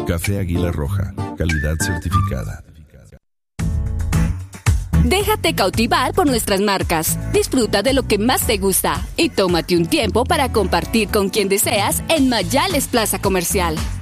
Café Águila Roja, calidad certificada. Déjate cautivar por nuestras marcas. Disfruta de lo que más te gusta y tómate un tiempo para compartir con quien deseas en Mayales Plaza Comercial.